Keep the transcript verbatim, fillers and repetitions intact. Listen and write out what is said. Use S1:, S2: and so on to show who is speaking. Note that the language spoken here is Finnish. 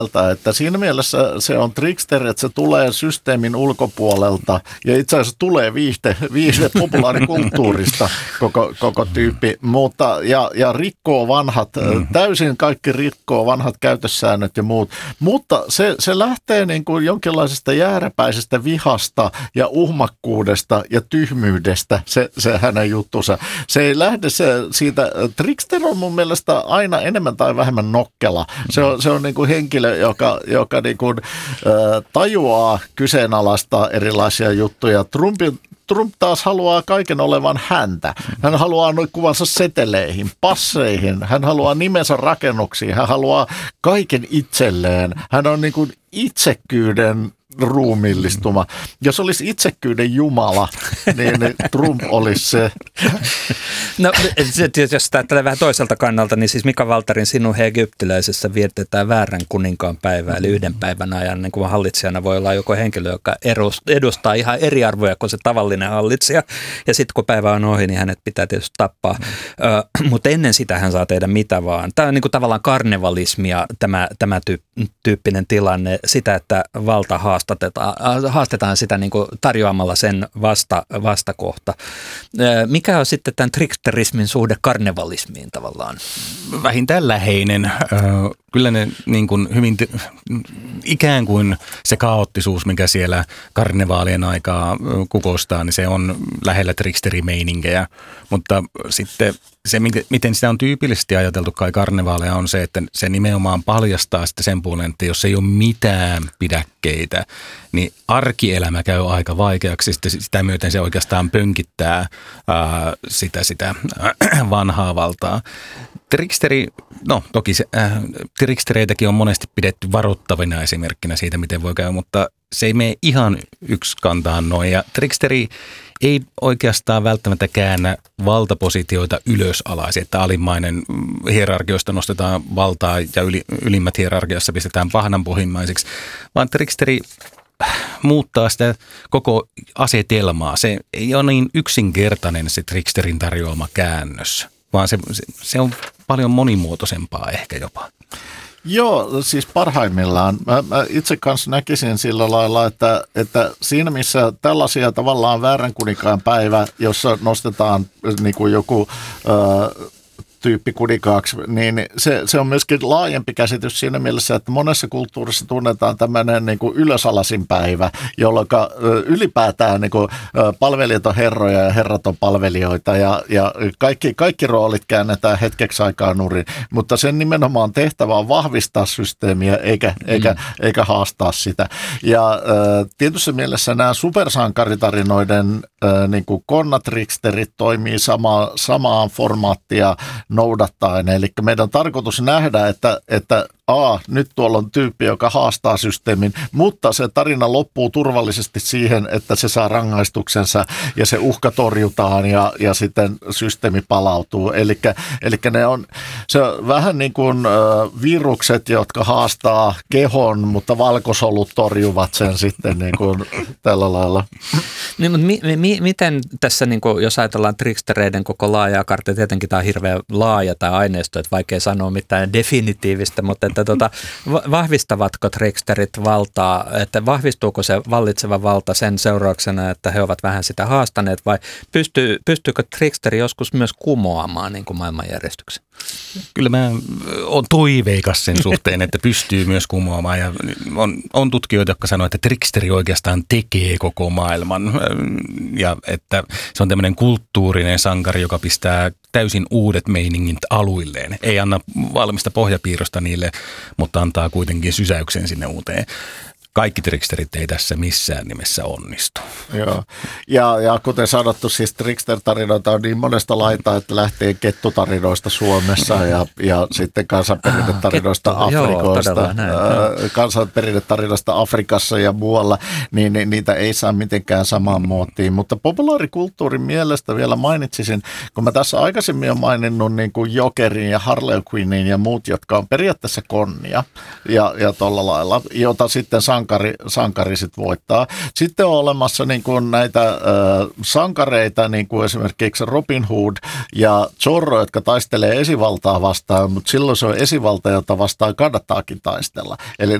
S1: että siinä mielessä se on trickster, että se tulee systeemin ulkopuolelta ja itse asiassa tulee viihde, viihde populaarikulttuurista koko, koko tyyppi, mutta ja, ja rikkoo vanhat, mm. täysin kaikki rikkoo vanhat käytössäännöt ja muut, mutta se, se lähtee niin kuin jonkinlaisesta jääräpäisestä vihasta ja uhmakkuudesta ja tyhmyydestä, se, se hänen juttunsa. Se ei lähde se siitä, trickster on mun mielestä aina enemmän tai vähemmän nokkela. Se on, se on niin kuin henkilö, joka, joka niin kuin, äh, tajuaa kyseenalaistaa erilaisia juttuja. Trumpin Trump taas haluaa kaiken olevan häntä. Hän haluaa noin kuvansa seteleihin, passeihin, hän haluaa nimensä rakennuksiin, hän haluaa kaiken itselleen. Hän on niin kuin itsekkyyden ruumiillistuma. Jos olisi itsekkyyden jumala, niin Trump olisi se.
S2: No, jos ajattelee vähän toiselta kannalta, niin siis Mika Waltarin Sinun he egyptiläisessä vietetään väärän kuninkaan päivää, eli yhden päivän ajan niin kuin hallitsijana voi olla joku henkilö, joka edustaa ihan eri arvoja kuin se tavallinen hallitsija, ja sitten kun päivä on ohi, niin hänet pitää tietysti tappaa. Ö, mutta ennen sitä hän saa tehdä mitä vaan. Tämä on niin kuin tavallaan karnevalismia, tämä, tämä tyyppinen tilanne, sitä, että valta haastatetaan, haastetaan sitä niin kuin tarjoamalla sen vasta, vastakohta. Mikä on sitten tämän tricksterismin suhde karnevalismiin tavallaan?
S3: Vähintään läheinen. Kyllä ne niin kuin hyvin ikään kuin se kaoottisuus, mikä siellä karnevaalien aikaa kukoistaa, niin se on lähellä tricksterimeiningejä. Mutta sitten se, miten sitä on tyypillisesti ajateltu kai karnevaaleja, on se, että se nimenomaan paljastaa sitten sen puolen, että jos ei ole mitään pidäkkeitä, niin arkielämä käy aika vaikeaksi. Sitten sitä myöten se oikeastaan pönkittää ää, sitä, sitä ää, vanhaa valtaa. Tricksteri, no toki se, äh, trickstereitäkin on monesti pidetty varoittavina esimerkkinä siitä, miten voi käydä, mutta se ei mene ihan yksi kantaan noin. Ja tricksteri ei oikeastaan välttämättä käännä valtapositioita ylösalaisin, että alimmainen hierarkioista nostetaan valtaa ja yli, ylimmät hierarkiassa pistetään pahnanpohjimmaiseksi, vaan tricksteri muuttaa sitä koko asetelmaa. Se ei ole niin yksinkertainen se tricksterin tarjoama käännös, vaan se, se, se on paljon monimuotoisempaa ehkä jopa.
S1: Joo, siis parhaimmillaan. Mä, mä itse kanssa näkisin sillä lailla, että, että siinä missä tällaisia tavallaan väärän kuninkaan päivä, jossa nostetaan niin kuin joku Ö, tyyppi kuninkaaksi, niin se, se on myöskin laajempi käsitys siinä mielessä, että monessa kulttuurissa tunnetaan tämmöinen niin kuin ylösalaisin päivä, jolloin ylipäätään niin kuin palvelijat on herroja ja herrat on palvelijoita ja, ja kaikki, kaikki roolit käännetään hetkeksi aikaa nurin, mutta sen nimenomaan tehtävä on vahvistaa systeemiä eikä, mm. eikä, eikä haastaa sitä. Ja tietyssä mielessä nämä supersankaritarinoiden niin kuin konnatricksterit toimii sama, samaan formaattia noudattaen. Eli meidän on tarkoitus nähdä, että, että A, nyt tuolla on tyyppi, joka haastaa systeemin, mutta se tarina loppuu turvallisesti siihen, että se saa rangaistuksensa ja se uhka torjutaan ja, ja sitten systeemi palautuu. Eli, eli ne on, se on vähän niin kuin äh, virukset, jotka haastaa kehon, mutta valkosolut torjuvat sen sitten niin kuin tällä lailla.
S2: Niin, mutta mi, mi, miten tässä, niin kuin, jos ajatellaan trickstereiden koko laajaa karttia, tietenkin tämä on hirveän laaja tämä aineisto, että vaikea sanoa mitään definitiivistä, mutta että tuota, vahvistavatko tricksterit valtaa, että vahvistuuko se vallitseva valta sen seurauksena, että he ovat vähän sitä haastaneet vai pystyy, pystyykö tricksteri joskus myös kumoamaan niin kuin maailmanjärjestyksen?
S3: Kyllä mä oon toiveikas sen suhteen, että pystyy myös kumoamaan ja on, on tutkijoita, jotka sanoo, että tricksteri oikeastaan tekee koko maailman ja että se on tämmöinen kulttuurinen sankari, joka pistää täysin uudet meiningit aluilleen. Ei anna valmista pohjapiirrosta niille, mutta antaa kuitenkin sysäyksen sinne uuteen. Kaikki tricksterit ei tässä missään nimessä onnistu.
S1: Joo. Ja, ja kuten sanottu, siis trickster-tarinoita on niin monesta laitaa, että lähtee kettutarinoista Suomessa ja, ja sitten kansanperinnetarinoista ah, Afrikoista, äh, kansanperinnetarinoista Afrikassa ja muualla, niin, niin niitä ei saa mitenkään samaan muottiin. Mutta populaarikulttuurin mielestä vielä mainitsisin, kun mä tässä aikaisemmin olen maininnut niin kuin Jokerin ja Harley Quinnin ja muut, jotka on periaatteessa konnia ja, ja tuolla lailla, jota sitten sankari, sankari sit voittaa. Sitten on olemassa niin kuin näitä äh, sankareita, niin kuin esimerkiksi Robin Hood ja Zorro, jotka taistelee esivaltaa vastaan, mutta silloin se on esivalta, jota vastaan kannattaakin taistella. Eli